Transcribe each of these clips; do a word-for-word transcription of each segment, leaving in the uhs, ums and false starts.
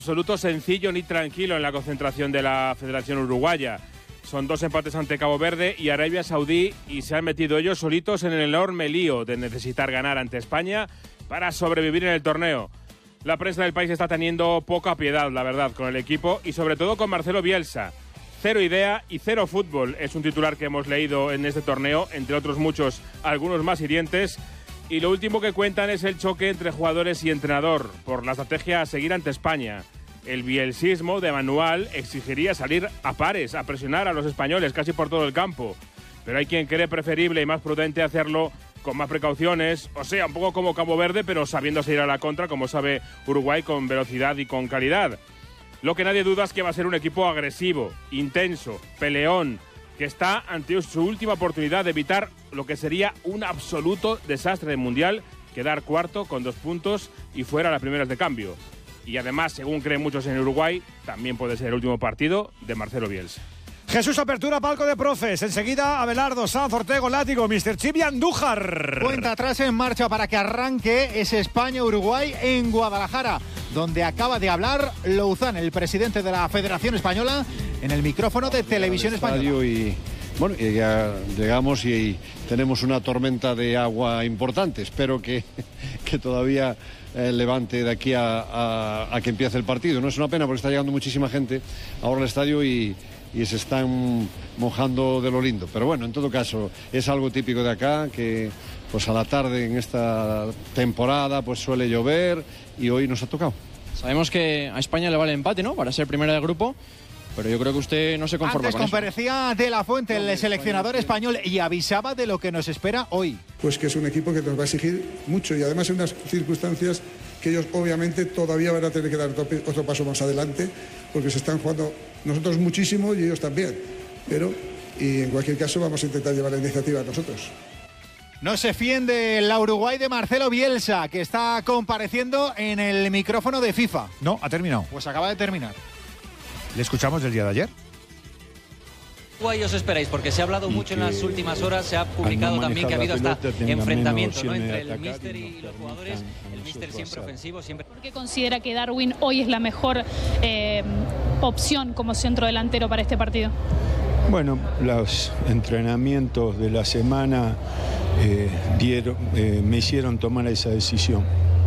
Absoluto sencillo ni tranquilo en la concentración de la Federación Uruguaya. Son dos empates ante Cabo Verde y Arabia Saudí y se han metido ellos solitos en el enorme lío de necesitar ganar ante España para sobrevivir en el torneo. La prensa del país está teniendo poca piedad, la verdad, con el equipo y sobre todo con Marcelo Bielsa. Cero idea y cero fútbol es un titular que hemos leído en este torneo, entre otros muchos, algunos más hirientes. Y lo último que cuentan es el choque entre jugadores y entrenador por la estrategia a seguir ante España. El bielsismo de Manual exigiría salir a pares, a presionar a los españoles casi por todo el campo. Pero hay quien cree preferible y más prudente hacerlo con más precauciones, o sea, un poco como Cabo Verde, pero sabiendo salir a la contra, como sabe Uruguay, con velocidad y con calidad. Lo que nadie duda es que va a ser un equipo agresivo, intenso, peleón, que está ante su última oportunidad de evitar lo que sería un absoluto desastre del Mundial, quedar cuarto con dos puntos y fuera las primeras de cambio. Y además, según creen muchos en Uruguay, también puede ser el último partido de Marcelo Bielsa. Jesús, apertura, palco de profes. Enseguida, Abelardo, Sanz, Ortego, Látigo, míster Chip y Andújar. Cuenta atrás en marcha para que arranque ese España-Uruguay en Guadalajara, donde acaba de hablar Louzán, el presidente de la Federación Española, en el micrófono de Televisión Española. Y, bueno, y ya llegamos y tenemos una tormenta de agua importante. Espero que, que todavía eh, levante de aquí a, a, a que empiece el partido. No es una pena porque está llegando muchísima gente ahora al estadio y... y se están mojando de lo lindo. Pero bueno, en todo caso, es algo típico de acá, que pues a la tarde en esta temporada pues suele llover y hoy nos ha tocado. Sabemos que a España le vale el empate, ¿no?, para ser primera del grupo, pero yo creo que usted no se conforma Antes con eso. Antes comparecía De La Fuente, el seleccionador español, y avisaba de lo que nos espera hoy. Pues que es un equipo que nos va a exigir mucho y además en unas circunstancias que ellos obviamente todavía van a tener que dar otro paso más adelante, porque se están jugando nosotros muchísimo y ellos también. Pero, y en cualquier caso, vamos a intentar llevar la iniciativa nosotros. No se fíen de la Uruguay de Marcelo Bielsa, que está compareciendo en el micrófono de FIFA. No, ha terminado. Pues acaba de terminar. ¿Le escuchamos del día de ayer? ¿Qué os esperáis? Porque se ha hablado mucho en las últimas horas, se ha publicado no también que ha habido hasta enfrentamiento, ¿no?, entre el míster y los jugadores. El míster siempre ofensivo, siempre... ¿Por qué considera que Darwin hoy es la mejor eh, opción como centro delantero para este partido? Bueno, los entrenamientos de la semana eh, dieron, eh, me hicieron tomar esa decisión.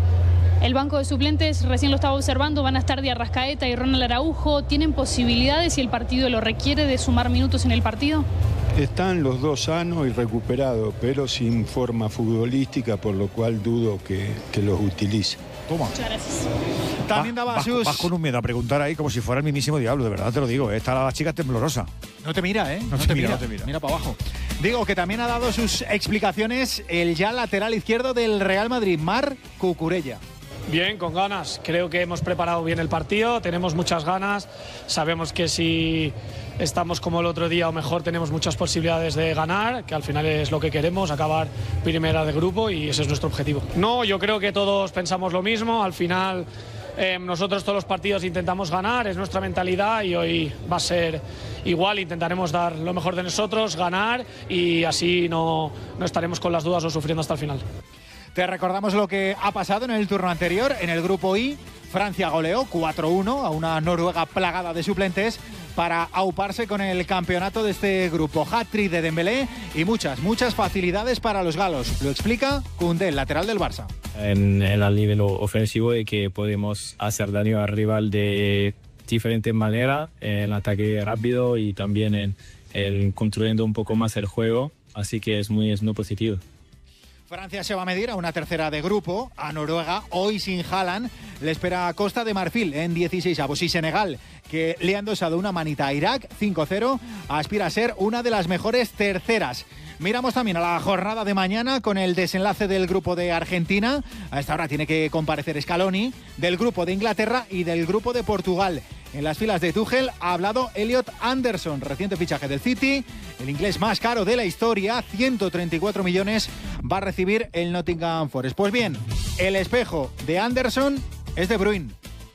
El banco de suplentes, recién lo estaba observando, van a estar de Arrascaeta y Ronald Araujo. ¿Tienen posibilidades, si el partido lo requiere, de sumar minutos en el partido? Están los dos sanos y recuperados, pero sin forma futbolística, por lo cual dudo que, que los utilice. Toma. Muchas gracias. También daba vas, sus... vas con un miedo a preguntar ahí como si fuera el mismísimo diablo, de verdad te lo digo. ¿eh? Está la chica temblorosa. No te mira, ¿eh? No, no te, te mira, mira, no te mira. Mira para abajo. Digo que también ha dado sus explicaciones el ya lateral izquierdo del Real Madrid, Marc Cucurella. Bien, con ganas. Creo que hemos preparado bien el partido, tenemos muchas ganas. Sabemos que si estamos como el otro día o mejor tenemos muchas posibilidades de ganar, que al final es lo que queremos, acabar primera de grupo, y ese es nuestro objetivo. No, yo creo que todos pensamos lo mismo. Al final eh, nosotros todos los partidos intentamos ganar, es nuestra mentalidad, y hoy va a ser igual. Intentaremos dar lo mejor de nosotros, ganar, y así no, no estaremos con las dudas o sufriendo hasta el final. Te recordamos lo que ha pasado en el turno anterior. En el grupo I, Francia goleó cuatro uno a una Noruega plagada de suplentes para auparse con el campeonato de este grupo. Hat-trick de Dembélé y muchas, muchas facilidades para los galos. Lo explica Koundé, el lateral del Barça. En, en el nivel ofensivo, y que podemos hacer daño al rival de diferente manera, en ataque rápido y también en, en construyendo un poco más el juego. Así que es muy, es muy positivo. Francia se va a medir a una tercera de grupo, a Noruega, hoy sin Haaland. Le espera a Costa de Marfil en dieciséis avos, y Senegal, que le ha endosado una manita a Irak, cinco cero, aspira a ser una de las mejores terceras. Miramos también a la jornada de mañana con el desenlace del grupo de Argentina. A esta hora tiene que comparecer Scaloni, del grupo de Inglaterra y del grupo de Portugal. En las filas de Tuchel ha hablado Elliot Anderson, reciente fichaje del City, el inglés más caro de la historia, ciento treinta y cuatro millones, va a recibir el Nottingham Forest. Pues bien, el espejo de Anderson es De Bruyne.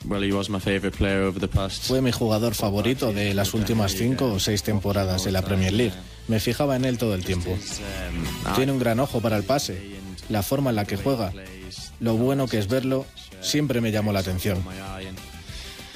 Fue mi jugador favorito de las últimas cinco o seis temporadas en la Premier League. Me fijaba en él todo el tiempo. Tiene un gran ojo para el pase, la forma en la que juega, lo bueno que es verlo, siempre me llamó la atención.